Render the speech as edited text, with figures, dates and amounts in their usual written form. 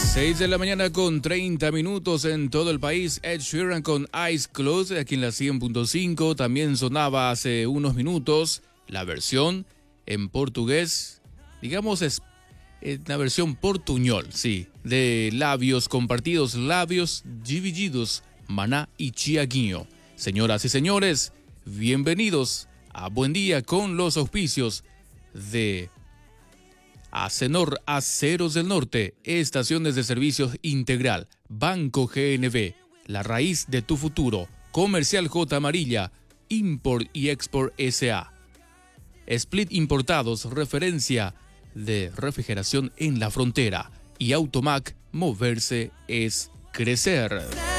6 de la mañana con 30 minutos en todo el país. Ed Sheeran con Eyes Closed aquí en la 100.5. También sonaba hace unos minutos la versión en portugués, digamos es una versión portuñol, sí, de Labios Compartidos, Labios Divididos, Maná y Tiaguinho. Señoras y señores, bienvenidos a Buen Día con los auspicios de Acenor Aceros del Norte, Estaciones de Servicios Integral, Banco GNB, La Raíz de tu Futuro, Comercial J Amarilla, Import y Export SA. Split Importados, referencia de refrigeración en la frontera. Y Automac, moverse es crecer.